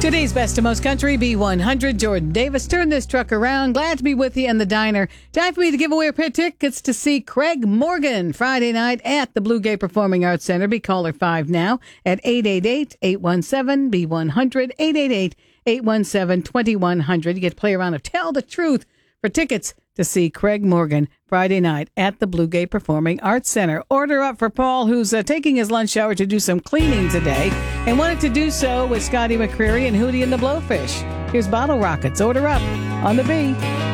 Today's Best of Most Country, B100, Jordan Davis. Turn this truck around. Glad to be with you in the diner. Time for me to give away a pair of tickets to see Craig Morgan Friday night at the Blue Gate Performing Arts Center. Be caller 5 now at 888-817-B100, 888-817-2100. You get to play a round of Tell the Truth for tickets to see Craig Morgan Friday night at the Blue Gate Performing Arts Center. Order up for Paul, who's taking his lunch hour to do some cleaning today and wanted to do so with Scotty McCreery and Hootie and the Blowfish. Here's Bottle Rockets. Order up on the B.